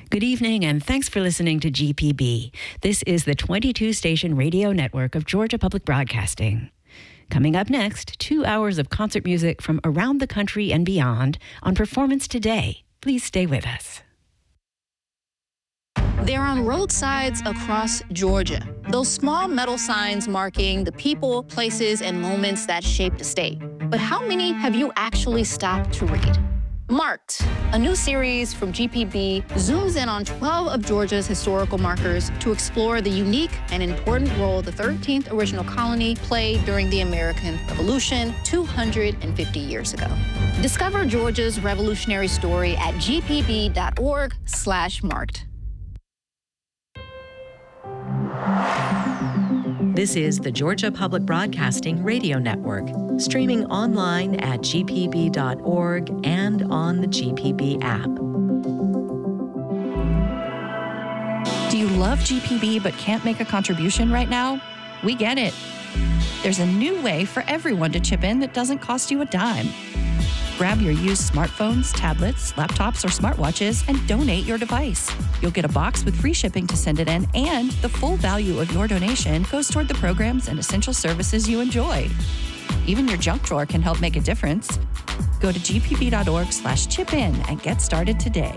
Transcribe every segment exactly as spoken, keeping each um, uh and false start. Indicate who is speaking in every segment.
Speaker 1: Good evening, and thanks for listening to G P B. This is the twenty-two station radio network of Georgia Public Broadcasting. Coming up next, two hours of concert music from around the country and beyond on Performance Today. Please stay with us.
Speaker 2: They're on roadsides across Georgia. Those small metal signs marking the people, places, and moments that shaped the state. But how many have you actually stopped to read? Marked, a new series from G P B, zooms in on twelve of Georgia's historical markers to explore the unique and important role the thirteenth original colony played during the American Revolution two hundred fifty years ago. Discover Georgia's revolutionary story at gpb.org slash marked.
Speaker 3: This is the Georgia Public Broadcasting Radio Network, streaming online at g p b dot org and on the G P B app.
Speaker 4: Do you love G P B but can't make a contribution right now? We get it. There's a new way for everyone to chip in that doesn't cost you a dime. Grab your used smartphones, tablets, laptops, or smartwatches and donate your device. You'll get a box with free shipping to send it in, and the full value of your donation goes toward the programs and essential services you enjoy. Even your junk drawer can help make a difference. Go to gpb.org slash chip in and get started today.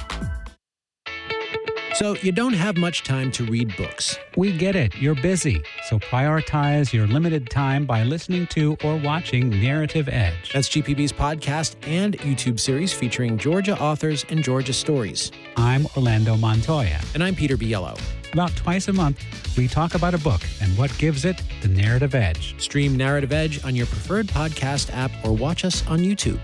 Speaker 5: So you don't have much time to read books.
Speaker 6: We get it. You're busy. So prioritize your limited time by listening to or watching Narrative Edge.
Speaker 5: That's G P B's podcast and YouTube series featuring Georgia authors and Georgia stories.
Speaker 6: I'm Orlando Montoya.
Speaker 5: And I'm Peter Biello.
Speaker 6: About twice a month, we talk about a book and what gives it the narrative edge.
Speaker 5: Stream Narrative Edge on your preferred podcast app or watch us on YouTube.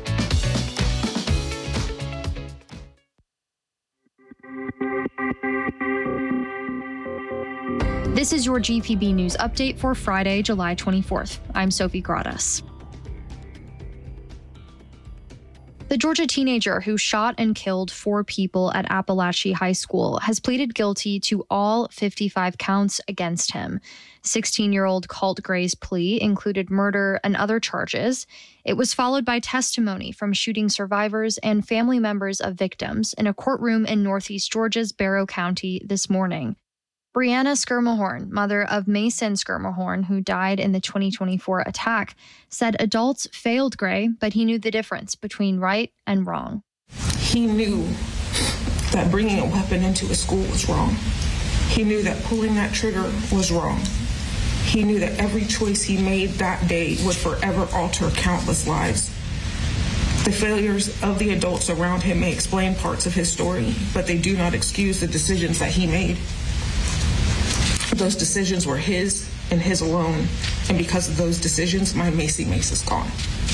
Speaker 7: This is your G P B News update for Friday, July twenty-fourth. I'm Sophie Gradas. The Georgia teenager who shot and killed four people at Appalachia High School has pleaded guilty to all fifty-five counts against him. sixteen-year-old Colt Gray's plea included murder and other charges. It was followed by testimony from shooting survivors and family members of victims in a courtroom in Northeast Georgia's Barrow County this morning. Brianna Skirmahorn, mother of Mason Skirmahorn, who died in the twenty twenty-four attack, said adults failed Gray, but he knew the difference between right and wrong.
Speaker 8: He knew that bringing a weapon into a school was wrong. He knew that pulling that trigger was wrong. He knew that every choice he made that day would forever alter countless lives. The failures of the adults around him may explain parts of his story, but they do not excuse the decisions that he made. Those decisions were his and his alone, and because of those decisions, my Macy Mace is gone.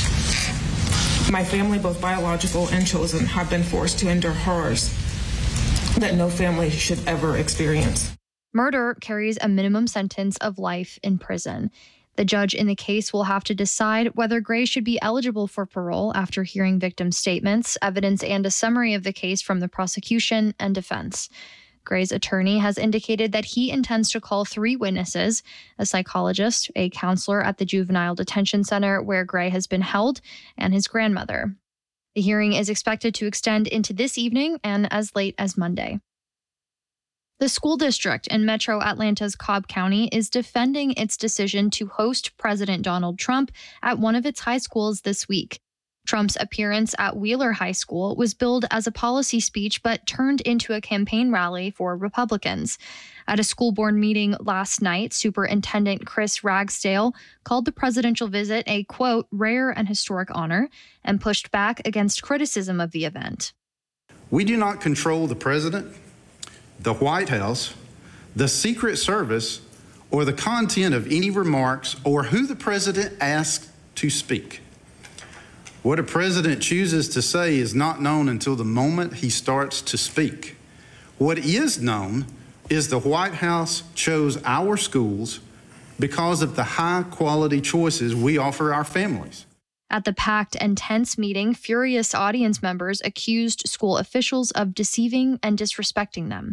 Speaker 8: My family, both biological and chosen, have been forced to endure horrors that no family should ever experience.
Speaker 7: Murder carries a minimum sentence of life in prison. The judge in the case will have to decide whether Gray should be eligible for parole after hearing victim statements, evidence, and a summary of the case from the prosecution and defense. Gray's attorney has indicated that he intends to call three witnesses: a psychologist, a counselor at the juvenile detention center where Gray has been held, and his grandmother. The hearing is expected to extend into this evening and as late as Monday. The school district in Metro Atlanta's Cobb County is defending its decision to host President Donald Trump at one of its high schools this week. Trump's appearance at Wheeler High School was billed as a policy speech but turned into a campaign rally for Republicans. At a school board meeting last night, Superintendent Chris Ragsdale called the presidential visit a, quote, rare and historic honor, and pushed back against criticism of the event.
Speaker 9: We do not control the president, the White House, the Secret Service, or the content of any remarks or who the president asks to speak. What a president chooses to say is not known until the moment he starts to speak. What is known is the White House chose our schools because of the high-quality choices we offer our families.
Speaker 7: At the packed and tense meeting, furious audience members accused school officials of deceiving and disrespecting them.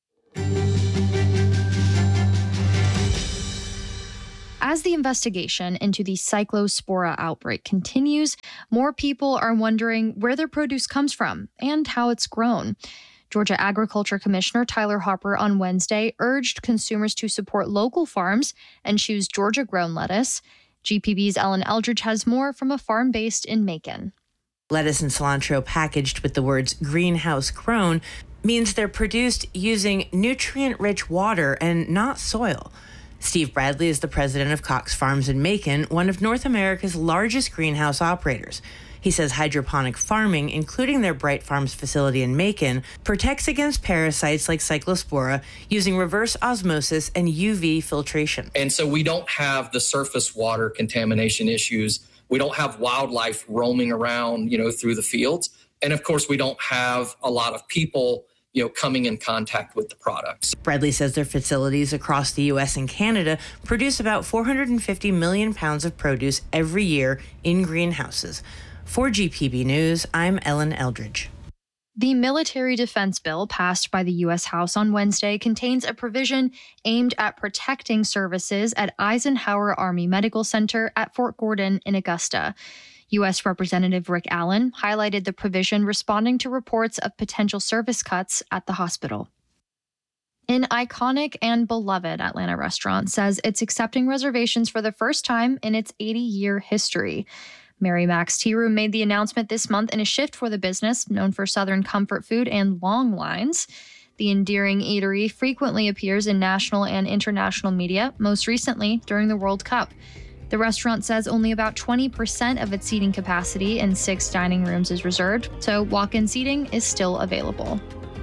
Speaker 7: As the investigation into the Cyclospora outbreak continues, more people are wondering where their produce comes from and how it's grown. Georgia Agriculture Commissioner Tyler Harper on Wednesday urged consumers to support local farms and choose Georgia-grown lettuce. G P B's Ellen Eldridge has more from a farm based in Macon.
Speaker 10: Lettuce and cilantro packaged with the words greenhouse grown means they're produced using nutrient-rich water and not soil. Steve Bradley is the president of Cox Farms in Macon, one of North America's largest greenhouse operators. He says hydroponic farming, including their Bright Farms facility in Macon, protects against parasites like Cyclospora using reverse osmosis and U V filtration.
Speaker 11: And so we don't have the surface water contamination issues. We don't have wildlife roaming around, you know, through the fields. And of course, we don't have a lot of people, you know, coming in contact with the products.
Speaker 10: Bradley says their facilities across the U S and Canada produce about four hundred fifty million pounds of produce every year in greenhouses. For G P B News, I'm Ellen Eldridge.
Speaker 7: The military defense bill passed by the U S House on Wednesday contains a provision aimed at protecting services at Eisenhower Army Medical Center at Fort Gordon in Augusta. U S Representative Rick Allen highlighted the provision responding to reports of potential service cuts at the hospital. An iconic and beloved Atlanta restaurant says it's accepting reservations for the first time in its eighty-year history. Mary Mac's Tea Room made the announcement this month in a shift for the business, known for Southern comfort food and long lines. The endearing eatery frequently appears in national and international media, most recently during the World Cup. The restaurant says only about twenty percent of its seating capacity in six dining rooms is reserved, so walk-in seating is still available.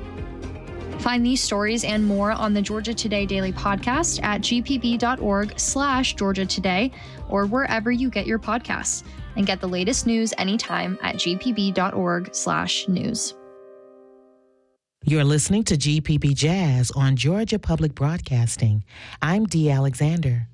Speaker 7: Find these stories and more on the Georgia Today Daily podcast at gpb.org slash Georgia Today or wherever you get your podcasts. And get the latest news anytime at gpb.org slash news.
Speaker 12: You're listening to G P B Jazz on Georgia Public Broadcasting. I'm Dee Alexander.